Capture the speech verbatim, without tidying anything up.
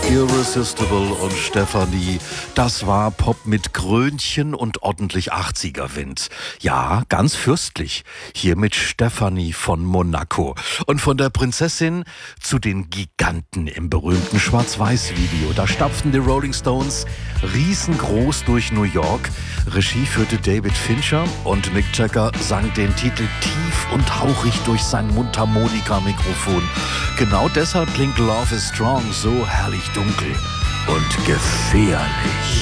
Irresistible und Stephanie, das war Pop mit Krönchen und ordentlich achtziger-Wind. Ja, ganz fürstlich. Hier mit Stephanie von Monaco. Und von der Prinzessin zu den Giganten im berühmten Schwarz-Weiß-Video. Da stapften die Rolling Stones riesengroß durch New York. Regie führte David Fincher und Mick Jagger sang den Titel tief und hauchig durch sein Mundharmonika-Mikrofon. Genau deshalb klingt Love is Strong so herrlich dunkel und gefährlich.